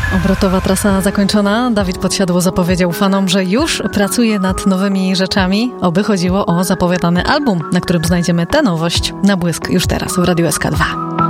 Obrotowa trasa zakończona. Dawid Podsiadło zapowiedział fanom, że już pracuje nad nowymi rzeczami. Oby chodziło o zapowiadany album, na którym znajdziemy tę nowość na błysk już teraz w Radiu SK2.